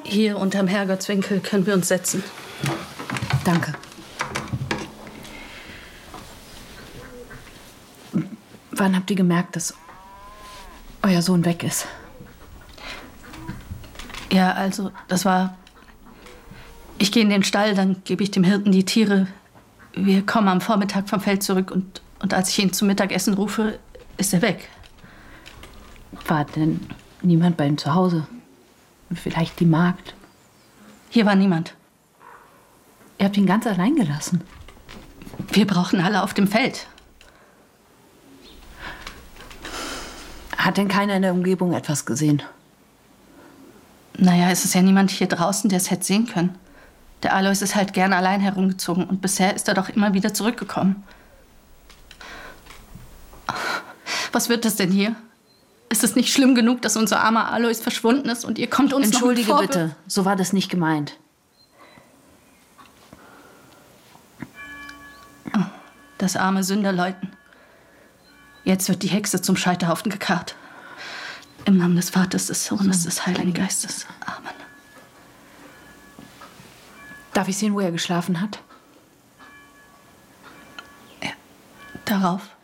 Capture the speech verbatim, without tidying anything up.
Hier unterm Herrgottswinkel können wir uns setzen. Danke. Wann habt ihr gemerkt, dass euer Sohn weg ist? Ja, also, das war... Ich gehe in den Stall, dann gebe ich dem Hirten die Tiere. Wir kommen am Vormittag vom Feld zurück und, und als ich ihn zum Mittagessen rufe, ist er weg. War denn niemand bei ihm zu Hause? Vielleicht die Magd? Hier war niemand. Ihr habt ihn ganz allein gelassen? Wir brauchen alle auf dem Feld. Hat denn keiner in der Umgebung etwas gesehen? Naja, es ist ja niemand hier draußen, der es hätte sehen können. Der Alois ist halt gern allein herumgezogen und bisher ist er doch immer wieder zurückgekommen. Was wird das denn hier? Ist es nicht schlimm genug, dass unser armer Alois verschwunden ist und ihr kommt uns Entschuldige noch mit bitte, so war das nicht gemeint. Oh, das arme Sünderleuten. Jetzt wird die Hexe zum Scheiterhaufen gekarrt. Im Namen des Vaters, des Sohnes, des Heiligen Geistes. Amen. Darf ich sehen, wo er geschlafen hat? Ja, darauf.